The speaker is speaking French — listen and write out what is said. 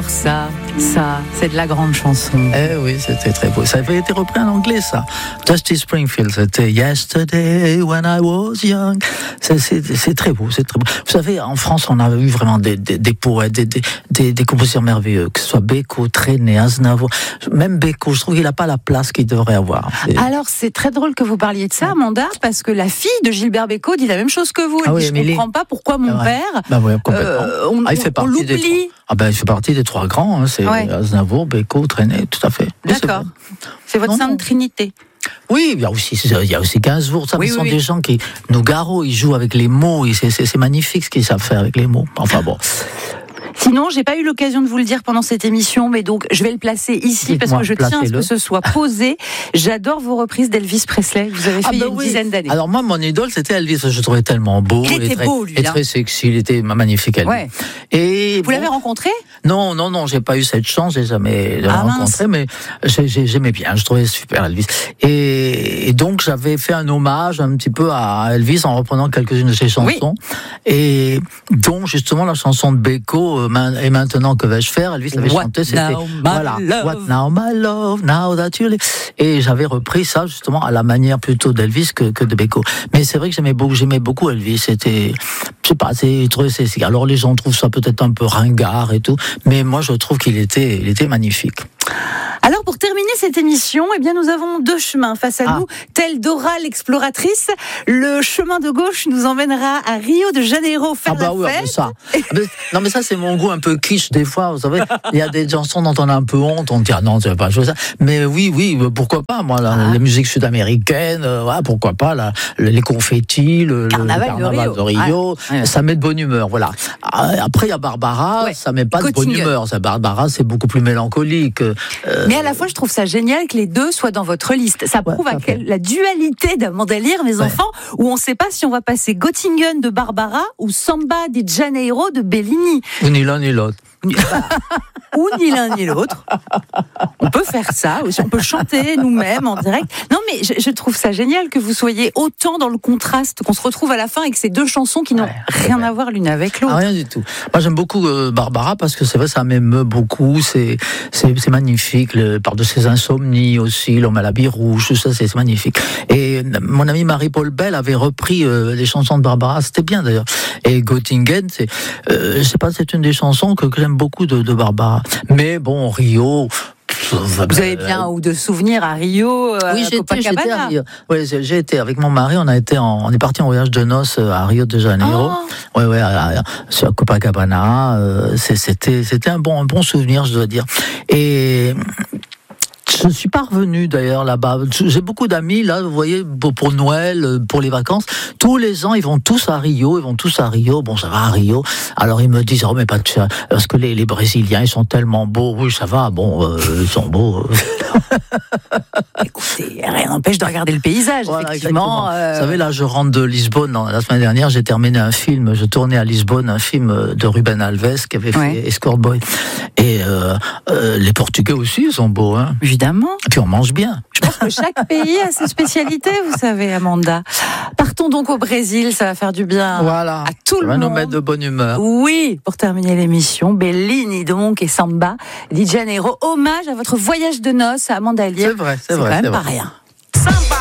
Alors ça, c'est de la grande chanson. Eh oui, c'était très beau. Ça avait été repris en anglais, ça. Dusty Springfield, c'était Yesterday when I was young. C'est très beau, c'est très beau. Vous savez, en France, on a eu vraiment des poètes, des compositeurs merveilleux, que ce soit Beko, Trenet, Aznavour. Même Beko, je trouve qu'il n'a pas la place qu'il devrait avoir. Alors, c'est très drôle que vous parliez de ça, Amanda, parce que la fille de Gilbert Bécaud dit la même chose que vous. Elle dit, je ne comprends pas pourquoi mon père, il fait partie l'oublie. Il fait partie des trois grands, hein, c'est Aznavour, Beko, Trenet, tout à fait. D'accord. C'est votre sainte trinité. Oui, il y a aussi Gainsbourg. Ce sont des gens qui, Nougaro, ils jouent avec les mots, et c'est magnifique ce qu'ils savent faire avec les mots. Enfin bon. Sinon, j'ai pas eu l'occasion de vous le dire pendant cette émission, mais donc je vais le placer ici parce que je tiens à ce que ce soit posé. J'adore vos reprises d'Elvis Presley. Vous avez fait il y a une dizaine d'années. Alors moi, mon idole, c'était Elvis. Je le trouvais tellement beau. Il était beau, lui. Et très sexy. Il était magnifique, Elvis. Ouais. Et vous l'avez rencontré ? Non, j'ai pas eu cette chance. J'ai jamais rencontré, mais j'aimais bien. Je trouvais super Elvis. Et donc j'avais fait un hommage un petit peu à Elvis en reprenant quelques-unes de ses chansons. Et dont justement la chanson de Beko. Et maintenant, que vais-je faire? Elvis l'avait chanté, c'était What now my love, now that you live. Et j'avais repris ça justement à la manière plutôt d'Elvis que de Beko. Mais c'est vrai que j'aimais beaucoup Elvis. C'était, je sais pas, alors les gens trouvent ça peut-être un peu ringard et tout, mais moi je trouve qu'il était magnifique. Alors pour terminer cette émission, nous avons deux chemins face à nous, telle Dora l'exploratrice. Le chemin de gauche nous emmènera à Rio de Janeiro faire la fête. Non mais ça c'est mon goût un peu quiche des fois, vous savez. Il y a des chansons dont on a un peu honte, on dit non tu vas pas jouer ça. Mais oui, pourquoi pas moi les musiques sud-américaines, pourquoi pas les confettis, le carnaval de Rio, ça met de bonne humeur, voilà. Après il y a Barbara, ça met pas de bonne humeur. Barbara c'est beaucoup plus mélancolique. Mais à la fois, je trouve ça génial que les deux soient dans votre liste. Ça prouve la dualité d'Amanda Lear, mes enfants, où on ne sait pas si on va passer Göttingen de Barbara ou Samba di Janeiro de Bellini. Ou ni l'un ni l'autre. Ou ni l'un ni l'autre. On peut faire ça aussi, on peut chanter nous-mêmes en direct. Non mais je trouve ça génial que vous soyez autant dans le contraste, qu'on se retrouve à la fin avec ces deux chansons qui n'ont rien à voir l'une avec l'autre. Rien du tout. Moi j'aime beaucoup Barbara parce que c'est vrai, ça m'émeut beaucoup, c'est magnifique, par de ses insomnies aussi, l'homme à l'habit rouge, tout ça c'est magnifique. Et mon ami Marie-Paul Bell avait repris les chansons de Barbara, c'était bien d'ailleurs. Et Göttingen, je sais pas, c'est une des chansons que j'aime beaucoup de Barbara. Mais bon, Rio. Vous avez bien ou de souvenirs à Rio, Copacabana. À Rio. Oui, j'ai été avec mon mari. On est parti en voyage de noces à Rio de Janeiro. Sur Copacabana. C'était un bon souvenir, je dois dire. Et je ne suis pas revenu d'ailleurs là-bas. J'ai beaucoup d'amis là, vous voyez, pour Noël, pour les vacances. Tous les ans, ils vont tous à Rio. Bon, ça va à Rio. Alors ils me disent, mais pas de ça, parce que les Brésiliens, ils sont tellement beaux. Oui, ça va. Bon, ils sont beaux. Écoutez, rien n'empêche de regarder le paysage. Effectivement. Vous savez, là, je rentre de Lisbonne. La semaine dernière, j'ai terminé un film. Je tournais à Lisbonne un film de Ruben Alves qui avait fait Escort Boy. Et les Portugais aussi, ils sont beaux, hein. Évidemment. Et puis on mange bien. Je pense que chaque pays a ses spécialités, vous savez, Amanda. Partons donc au Brésil, ça va faire du bien à tout le monde. Ça va nous mettre de bonne humeur. Oui, pour terminer l'émission, Bellini donc et Samba di Janeiro, hommage à votre voyage de noces à Amanda Lear. C'est vrai. Pas rien. Samba.